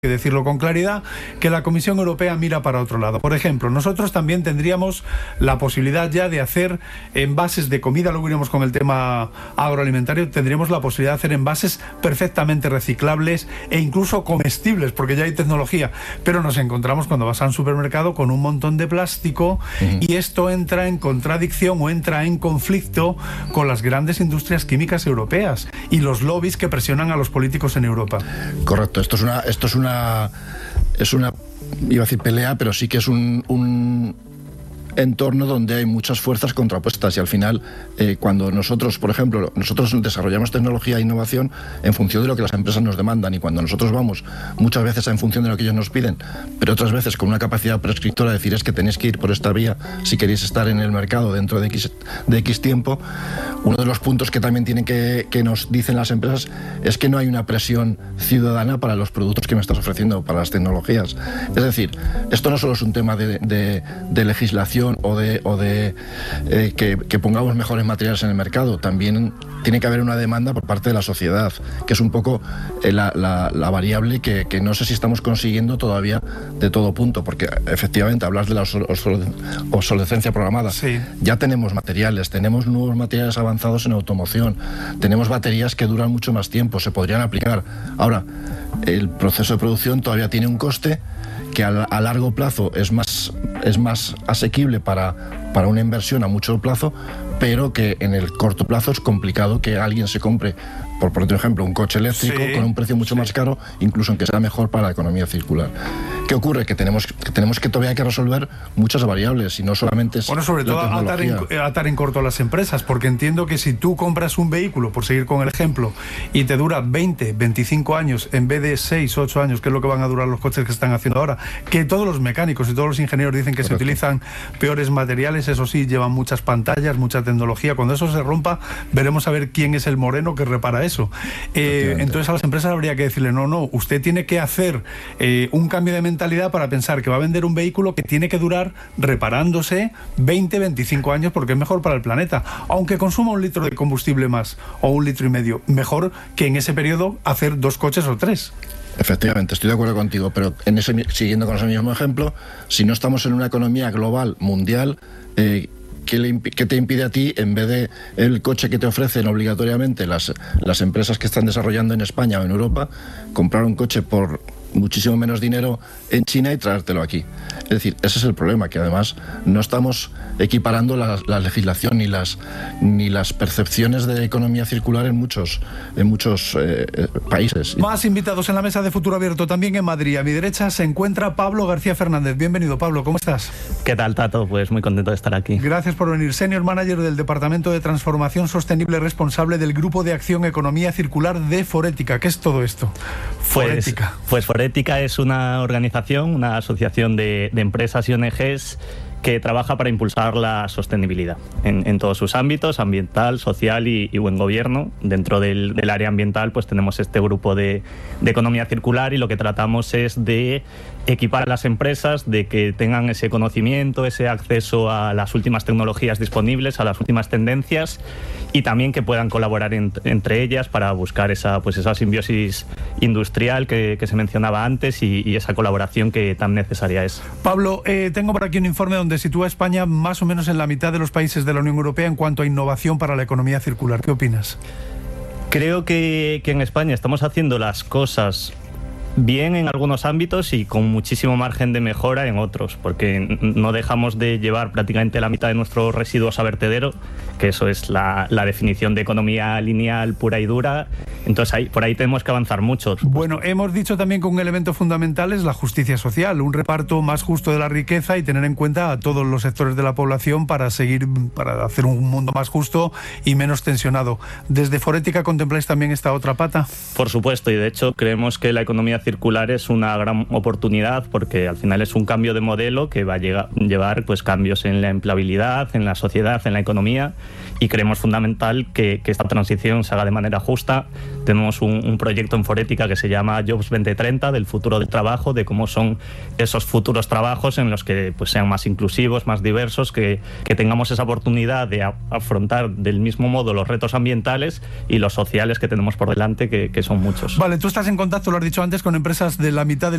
que decirlo con claridad, que la Comisión Europea mira para otro lado. Por ejemplo, nosotros también tendríamos la posibilidad ya de hacer envases de comida, luego iremos con el tema agroalimentario, tendríamos la posibilidad de hacer envases perfectamente reciclables e incluso comestibles, porque ya hay tecnología, pero nos encontramos cuando vas a un supermercado con un montón de plástico y esto entra en contradicción o entra en conflicto con las grandes industrias químicas europeas y los lobbies que presionan a los políticos en Europa. Correcto, esto es una iba a decir pelea, pero sí que es un entorno donde hay muchas fuerzas contrapuestas y al final cuando nosotros, por ejemplo, desarrollamos tecnología e innovación en función de lo que las empresas nos demandan y cuando nosotros vamos muchas veces en función de lo que ellos nos piden, pero otras veces con una capacidad prescriptora de decir es que tenéis que ir por esta vía si queréis estar en el mercado dentro de X tiempo, uno de los puntos que también tienen que nos dicen las empresas es que no hay una presión ciudadana para los productos que me estás ofreciendo, para las tecnologías. Es decir, esto no solo es un tema de legislación o de que pongamos mejores materiales en el mercado, también tiene que haber una demanda por parte de la sociedad, que es un poco la variable que no sé si estamos consiguiendo todavía de todo punto, porque efectivamente hablas de la obsolescencia programada. Sí. Ya tenemos materiales, tenemos nuevos materiales avanzados en automoción, tenemos baterías que duran mucho más tiempo, se podrían aplicar. Ahora, el proceso de producción todavía tiene un coste que a largo plazo es más asequible para una inversión a mucho plazo, pero que en el corto plazo es complicado que alguien se compre, por ejemplo, un coche eléctrico con un precio mucho más caro, incluso aunque sea mejor para la economía circular. ¿Qué ocurre? Que tenemos que todavía que resolver muchas variables y no solamente es sobre todo atar en corto a las empresas, porque entiendo que si tú compras un vehículo, por seguir con el ejemplo, y te dura 20, 25 años en vez de 6, 8 años, que es lo que van a durar los coches que están haciendo ahora, que todos los mecánicos y todos los ingenieros dicen que se utilizan peores materiales, eso sí, llevan muchas pantallas, mucha tecnología, cuando eso se rompa, veremos a ver quién es el moreno que repara eso. Entonces a las empresas habría que decirle, no, usted tiene que hacer un cambio de mentalidad para pensar que va a vender un vehículo que tiene que durar reparándose 20, 25 años porque es mejor para el planeta, aunque consuma 1 litro de combustible más o 1,5 litros, mejor que en ese periodo hacer 2 coches o 3. Efectivamente, estoy de acuerdo contigo, pero siguiendo con ese mismo ejemplo, si no estamos en una economía global, mundial, ¿qué te impide a ti, en vez de el coche que te ofrecen obligatoriamente las empresas que están desarrollando en España o en Europa, comprar un coche por muchísimo menos dinero en China y traértelo aquí? Es decir, ese es el problema, que además no estamos equiparando la legislación ni las percepciones de economía circular en muchos países. Más invitados en la mesa de Futuro Abierto también en Madrid. A mi derecha se encuentra Pablo García Fernández. Bienvenido, Pablo, ¿cómo estás? ¿Qué tal, Tato? Pues muy contento de estar aquí. Gracias por venir. Senior Manager del Departamento de Transformación Sostenible, responsable del Grupo de Acción Economía Circular de Forética. ¿Qué es todo esto? Forética. Pues Forética es una organización, una asociación de empresas y ONGs que trabaja para impulsar la sostenibilidad en todos sus ámbitos, ambiental, social y buen gobierno. Dentro del área ambiental pues tenemos este grupo de economía circular y lo que tratamos es de equipar a las empresas, de que tengan ese conocimiento, ese acceso a las últimas tecnologías disponibles, a las últimas tendencias y también que puedan colaborar entre ellas para buscar esa simbiosis industrial que se mencionaba antes y esa colaboración que tan necesaria es. Pablo, tengo por aquí un informe donde sitúa a España más o menos en la mitad de los países de la Unión Europea en cuanto a innovación para la economía circular. ¿Qué opinas? Creo que en España estamos haciendo las cosas bien en algunos ámbitos y con muchísimo margen de mejora en otros, porque no dejamos de llevar prácticamente la mitad de nuestros residuos a vertedero, que eso es la definición de economía lineal pura y dura. Entonces por ahí tenemos que avanzar mucho. Bueno, hemos dicho también que un elemento fundamental es la justicia social, un reparto más justo de la riqueza y tener en cuenta a todos los sectores de la población para hacer un mundo más justo y menos tensionado. ¿Desde Forética contempláis también esta otra pata? Por supuesto, y de hecho creemos que la economía circular es una gran oportunidad porque al final es un cambio de modelo que va a llevar pues cambios en la empleabilidad, en la sociedad, en la economía, y creemos fundamental que esta transición se haga de manera justa. Tenemos un proyecto en Forética que se llama Jobs 2030, del futuro del trabajo, de cómo son esos futuros trabajos en los que pues sean más inclusivos, más diversos, que tengamos esa oportunidad de afrontar del mismo modo los retos ambientales y los sociales que tenemos por delante, que son muchos. Vale, tú estás en contacto, lo has dicho antes, con con empresas de la mitad del